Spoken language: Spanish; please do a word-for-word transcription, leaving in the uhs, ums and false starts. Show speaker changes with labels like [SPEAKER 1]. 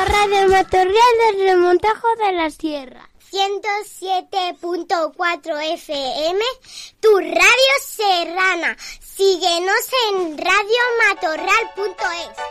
[SPEAKER 1] Radio Matorral del Remontajo de la Sierra.
[SPEAKER 2] ciento siete punto cuatro F M, tu radio serrana. Síguenos en radio matorral punto es.